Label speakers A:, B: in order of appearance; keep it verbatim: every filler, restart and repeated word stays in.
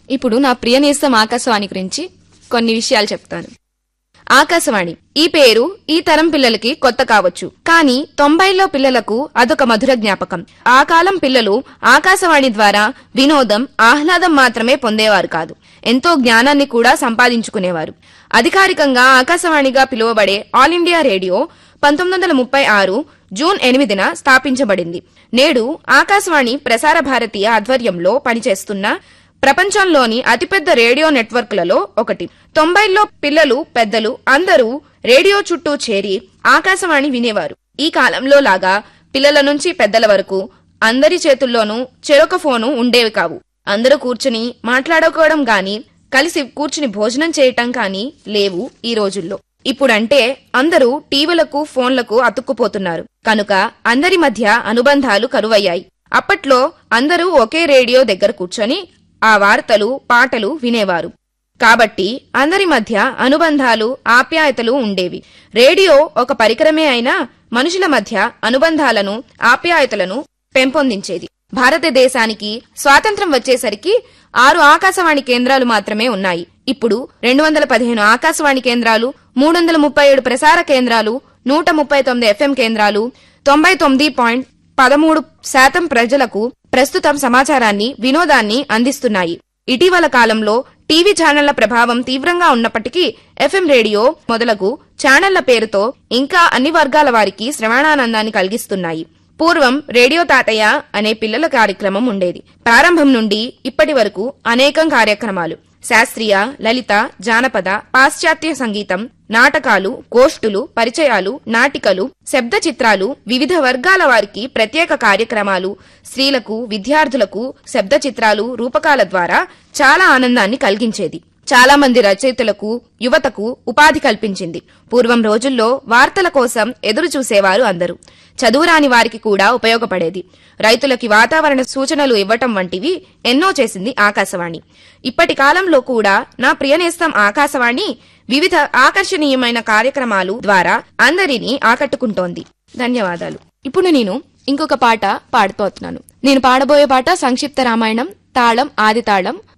A: ఇప్పుడు నా ప్రియ నేస్తం ఆకాశవాణి గురించి కొన్ని విషయాలు చెప్తాను. ఆకాశవాణి ఈ పేరు ఈ తరం పిల్లలకి కొత్త కావచ్చు, కానీ తొంభైలో పిల్లలకు అదొక మధుర జ్ఞాపకం. ఆ కాలం పిల్లలు ఆకాశవాణి ద్వారా వినోదం, ఆహ్లాదం మాత్రమే పొందేవారు కాదు, ఎంతో జ్ఞానాన్ని కూడా సంపాదించుకునేవారు. అధికారికంగా ఆకాశవాణిగా పిలువబడే ఆల్ ఇండియా రేడియో పంతొమ్మిది వందల ముప్పై ఆరు జూన్ ఎనిమిదిన స్థాపించబడింది. నేడు ఆకాశవాణి ప్రసార భారతీయ ఆధ్వర్యంలో పనిచేస్తున్న ప్రపంచంలోని అతిపెద్ద రేడియో నెట్వర్క్లలో ఒకటి. తొంభైల్లో పిల్లలు, పెద్దలు అందరూ రేడియో చుట్టూ చేరి ఆకాశవాణి వినేవారు. ఈ కాలంలో లాగా పిల్లల నుంచి పెద్దల వరకు అందరి చేతుల్లోనూ చెరొక ఫోను ఉండేవి కావు. అందరూ కూర్చుని మాట్లాడుకోవడం గాని, కలిసి కూర్చుని భోజనం చేయటం కానీ లేవు ఈ రోజుల్లో. ఇప్పుడంటే అందరూ టీవీలకు, ఫోన్లకు అతుక్కుపోతున్నారు కనుక అందరి మధ్య అనుబంధాలు కరువయ్యాయి. అప్పట్లో అందరూ ఒకే రేడియో దగ్గర కూర్చొని ఆ వార్తలు, పాటలు వినేవారు కాబట్టి అందరి మధ్య అనుబంధాలు, ఆప్యాయతలు ఉండేవి. రేడియో ఒక పరికరమే అయినా మనుషుల మధ్య అనుబంధాలను, ఆప్యాయతలను పెంపొందించేది. భారతదేశానికి స్వాతంత్ర్యం వచ్చేసరికి ఆరు ఆకాశవాణి కేంద్రాలు మాత్రమే ఉన్నాయి. ఇప్పుడు రెండు వందల పదిహేను ఆకాశవాణి కేంద్రాలు, మూడు వందల ముప్పై ఏడు ప్రసార కేంద్రాలు, నూట ముప్పై తొమ్మిది ఎఫ్ఎం కేంద్రాలు, తొంభై తొమ్మిది పాయింట్ పదమూడు శాతం ప్రజలకు ప్రస్తుతం సమాచారాన్ని, వినోదాన్ని అందిస్తున్నాయి. ఇటీవల కాలంలో టీవీ ఛానళ్ల ప్రభావం తీవ్రంగా ఉన్నప్పటికీ ఎఫ్ఎం రేడియో మొదలగు ఛానళ్ల పేరుతో ఇంకా అన్ని వర్గాల వారికి శ్రవణానందాన్ని కలిగిస్తున్నాయి. పూర్వం రేడియో తాతయ్య అనే పిల్లల కార్యక్రమం ఉండేది. ప్రారంభం నుండి ఇప్పటి వరకు అనేకం కార్యక్రమాలు, శాస్త్రీయ, లలిత, జానపద, పాశ్చాత్య సంగీతం, నాటకాలు, గోష్ఠులు, పరిచయాలు, నాటికలు, శబ్ద చిత్రాలు, వివిధ వర్గాల వారికి ప్రత్యేక కార్యక్రమాలు, స్త్రీలకు, విద్యార్థులకు శబ్ద చిత్రాలు, రూపకాల ద్వారా చాలా ఆనందాన్ని కలిగించేది. చాలా మంది రచయితలకు, యువతకు ఉపాధి కల్పించింది. పూర్వం రోజుల్లో వార్తల కోసం ఎదురు చూసేవారు అందరూ. చదువురాని వారికి కూడా ఉపయోగపడేది. రైతులకి వాతావరణ సూచనలు ఇవ్వటం వంటివి ఎన్నో చేసింది ఆకాశవాణి. ఇప్పటి కాలంలో కూడా నా ప్రియనేస్తం ఆకాశవాణి వివిధ ఆకర్షణీయమైన కార్యక్రమాలు ద్వారా అందరినీ ఆకట్టుకుంటోంది. ధన్యవాదాలు. ఇప్పుడు నేను ఇంకొక పాట పాడుతోతున్నాను. నేను పాడబోయే పాట సంక్షిప్త రామాయణం, తాళం ఆది తాళం,